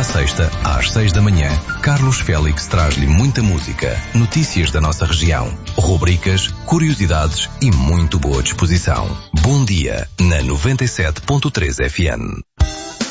à sexta, às 6 da manhã, Carlos Félix traz-lhe muita música, notícias da nossa região, rubricas, curiosidades e muito boa disposição. Bom dia, na 97.3 FM.